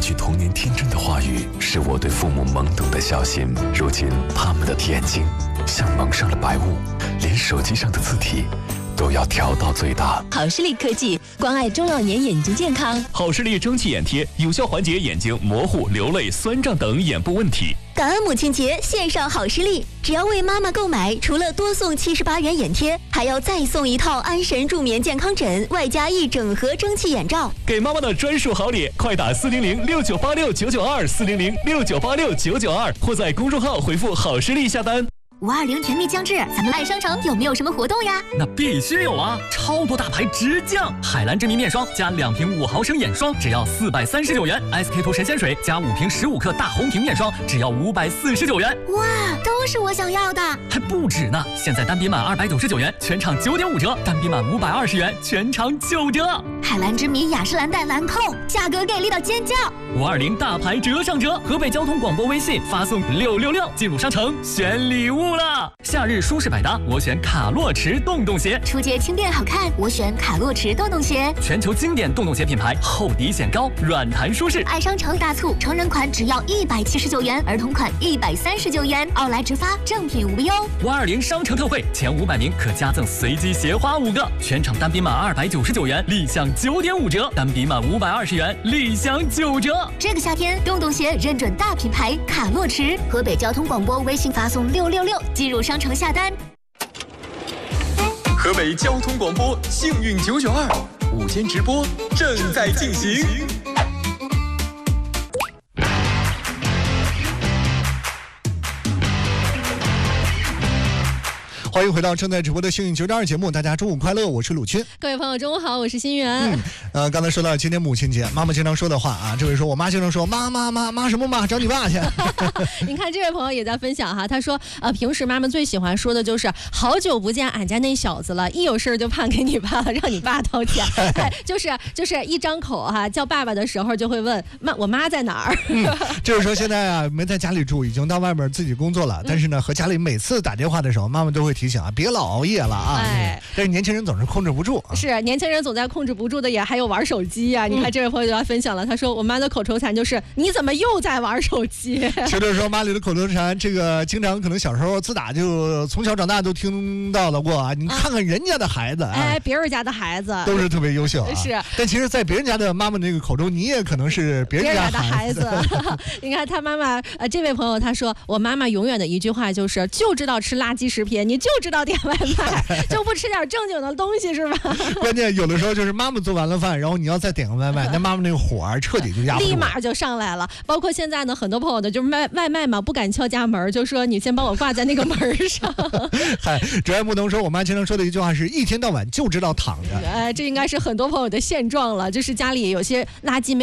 句童年天真的话语，是我对父母懵懂的小心。如今，他们的眼睛像蒙上了白雾，连手机上的字体都要调到最大。 好视力科技关爱中老年眼睛健康。 好视力蒸汽眼贴有效缓解眼睛模糊、流泪、酸胀等眼部问题。 感恩母亲节，献上好视力，只要为妈妈购买，除了多送78元眼贴，还要再送一套安神助眠健康枕，外加1整盒蒸汽眼罩。 给妈妈的专属好礼，快打40069869929240069869922，或在公众号回复好视力下单。 520甜蜜将至，咱们爱商城有没有什么活动呀？ 那必须有啊！超多大牌直降，海蓝之谜面霜加2瓶5毫升眼霜，只要439元；SK two神仙水加5瓶15克大红瓶面霜，只要549元。 哇，都是我想要的！ 还不止呢！现在单笔满299元，全场9.5折；单笔满520元，全场9折。 海蓝之谜雅诗兰黛兰蔻，价格给力到尖叫 ！520大牌折上折，河北交通广播微信发送666进入商城选礼物了。夏日舒适百搭，我选卡洛驰洞洞鞋； 出街轻便好看，我选卡洛驰洞洞鞋。 全球经典洞洞鞋品牌，厚底显高，软弹舒适。 爱商城大促，成人款只要179元，儿童款139元，奥莱直发，正品无忧。 520商城特惠，前500名可加赠随机鞋花5个，全场单笔满299元，立享9.5折；单笔满520元，立享9折。 这个夏天，洞洞鞋认准大品牌卡洛驰，河北交通广播微信发送666进入商城下单。 河北交通广播幸运992午间直播正在进行。 欢迎回到正在直播的幸运992节目，大家中午快乐，我是鲁军。 各位朋友中午好，我是心源。 刚才说到今天母亲节，妈妈经常说的话啊，这位说我妈经常说妈什么妈，找你爸去。 你看这位朋友也在分享哈，他说平时妈妈最喜欢说的就是好久不见俺家那小子了，一有事就判给你爸了，让你爸掏钱。就是一张口哈，叫爸爸的时候就会问我妈在哪儿。 就是说现在啊没在家里住，已经到外面自己工作了，但是呢和家里每次打电话的时候，妈妈都会提醒啊，别老熬夜了啊。但是年轻人总是控制不住啊。 是年轻人总在控制不住的，也还有玩手机呀。你看这位朋友就要分享了，他说我妈的口头禅就是你怎么又在玩手机？ 其实说妈里的口头禅，这个经常可能小时候自打就从小长大都听到了过啊。你看看人家的孩子， 别人家的孩子都是特别优秀啊。 是， 但其实，在别人家的妈妈那个口中，你也可能是别人家的孩子。 你看他妈妈，这位朋友他说，我妈妈永远的一句话就是，就知道吃垃圾食品，你就知道点外卖，就不吃点正经的东西是吧？ 关键有的时候就是妈妈做完了饭，然后你要再点个外卖，那妈妈那个火彻底就压不住， 立马就上来了。包括现在呢，很多朋友呢就是外卖嘛，不敢敲家门，就说你先帮我挂在那个门上。 嗨，主要不能说，我妈经常说的一句话是一天到晚就知道躺着。 这应该是很多朋友的现状了，就是家里有些垃圾没